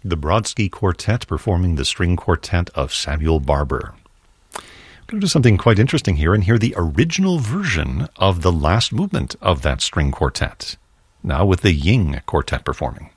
The Brodsky Quartet performing the string quartet of Samuel Barber. I'm going to do something quite interesting here and hear the original version of the last movement of that string quartet, now with the Ying Quartet performing.